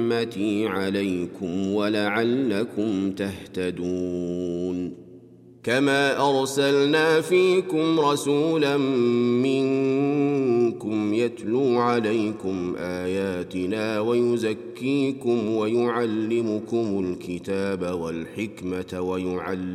نعمتي عليكم ولعلكم تهتدون. كما أرسلنا فيكم رسولا منكم يتلو عليكم آياتنا ويزكيكم ويعلمكم الكتاب والحكمة